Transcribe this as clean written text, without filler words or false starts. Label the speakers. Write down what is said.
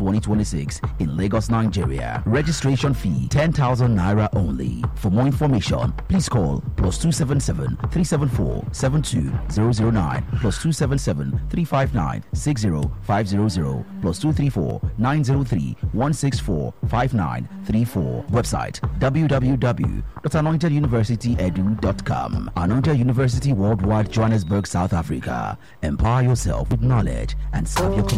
Speaker 1: 2026 in Lagos, Nigeria. Registration fee 10,000 naira only. For more information, please call +277 374 72009 +277 359 60500 +234 903 164 5934. Website www.anointeduniversityedu.com. Anointed University Worldwide, Johannesburg, South Africa. Empower yourself with knowledge and serve your community.